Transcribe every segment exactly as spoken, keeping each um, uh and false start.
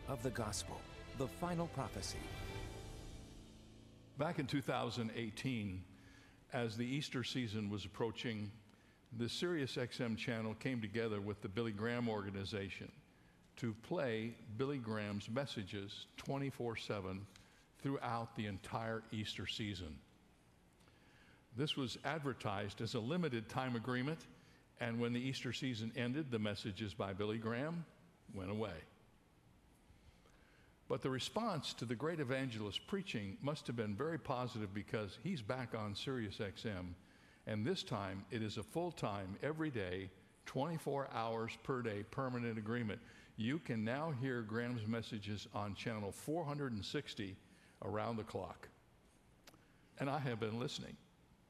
of the gospel, the final prophecy. Back in two thousand eighteen, as the Easter season was approaching, the Sirius X M channel came together with the Billy Graham organization to play Billy Graham's messages twenty-four seven throughout the entire Easter season. This was advertised as a limited time agreement, and when the Easter season ended, the messages by Billy Graham went away. But the response to the great evangelist preaching must have been very positive, because he's back on Sirius X M, and this time it is a full-time, every day, twenty-four hours per day permanent agreement. You can now hear Graham's messages on channel four hundred sixty around the clock. And I have been listening.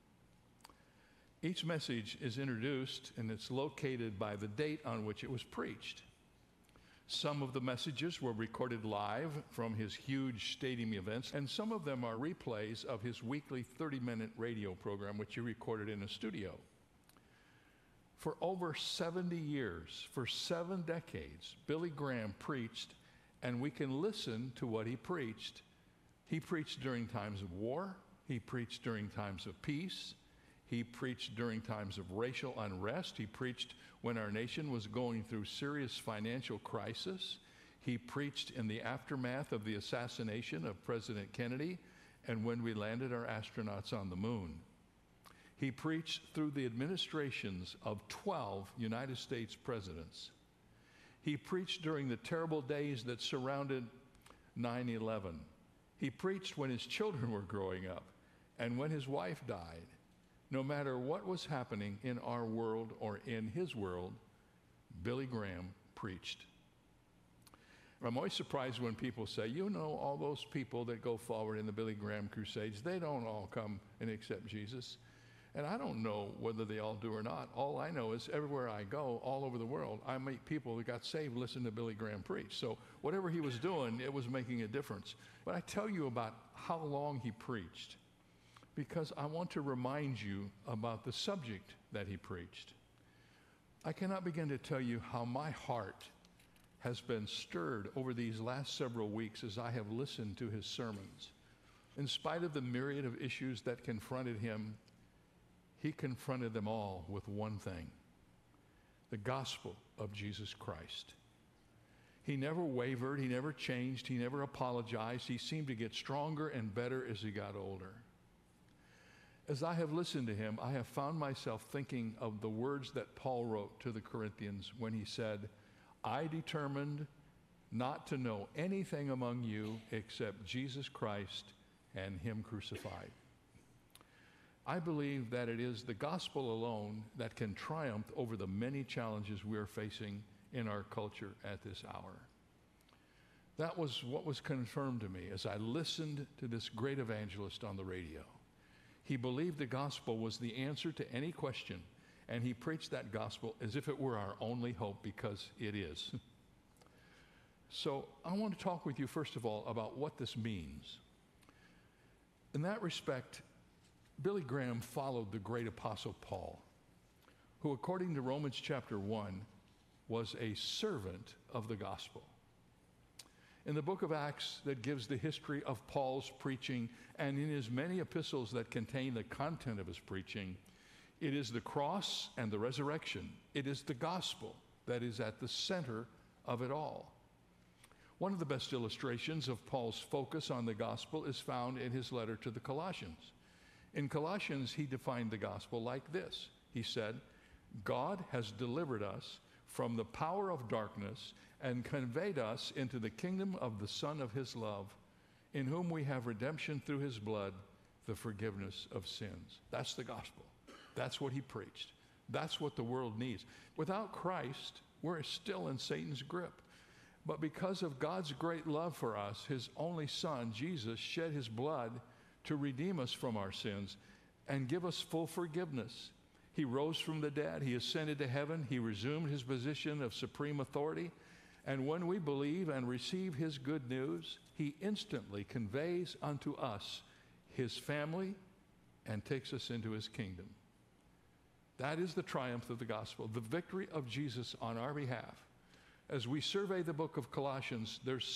Each message is introduced, and it's located by the date on which it was preached. Some of the messages were recorded live from his huge stadium events, and some of them are replays of his weekly thirty-minute radio program, which he recorded in a studio. For over seventy years, for seven decades, Billy Graham preached, and we can listen to what he preached. He preached during times of war. He preached during times of peace. He preached during times of racial unrest. He preached when our nation was going through serious financial crisis. He preached in the aftermath of the assassination of President Kennedy and when we landed our astronauts on the moon. He preached through the administrations of twelve United States presidents. He preached during the terrible days that surrounded nine eleven. He preached when his children were growing up and when his wife died. No matter what was happening in our world or in his world, Billy Graham preached. I'm always surprised when people say, you know, all those people that go forward in the Billy Graham crusades, they don't all come and accept Jesus. And I don't know whether they all do or not. All I know is everywhere I go, all over the world, I meet people that got saved listening to Billy Graham preach. So whatever he was doing, it was making a difference. But I tell you about how long he preached, because I want to remind you about the subject that he preached. I cannot begin to tell you how my heart has been stirred over these last several weeks as I have listened to his sermons. In spite of the myriad of issues that confronted him, he confronted them all with one thing: the gospel of Jesus Christ. He never wavered, he never changed, he never apologized. He seemed to get stronger and better as he got older. As I have listened to him, I have found myself thinking of the words that Paul wrote to the Corinthians when he said, I determined not to know anything among you except Jesus Christ and him crucified. I believe that it is the gospel alone that can triumph over the many challenges we are facing in our culture at this hour. That was what was confirmed to me as I listened to this great evangelist on the radio. He believed the gospel was the answer to any question, and he preached that gospel as if it were our only hope, because it is. So I want to talk with you first of all about what this means. In that respect, Billy Graham followed the great apostle Paul, who, according to Romans chapter one, was a servant of the gospel. In the book of Acts that gives the history of Paul's preaching, and in his many epistles that contain the content of his preaching, it is the cross and the resurrection. It is the gospel that is at the center of it all. One of the best illustrations of Paul's focus on the gospel is found in his letter to the Colossians. In Colossians, he defined the gospel like this. He said, God has delivered us from the power of darkness and conveyed us into the kingdom of the Son of his love, in whom we have redemption through his blood, the forgiveness of sins. That's the gospel. That's what he preached. That's what the world needs. Without Christ, we're still in Satan's grip. But because of God's great love for us, his only Son, Jesus, shed his blood to redeem us from our sins and give us full forgiveness. He rose from the dead. He ascended to heaven. He resumed his position of supreme authority. And when we believe and receive his good news, he instantly conveys unto us his family and takes us into his kingdom. That is the triumph of the gospel, the victory of Jesus on our behalf. As we survey the book of Colossians, there's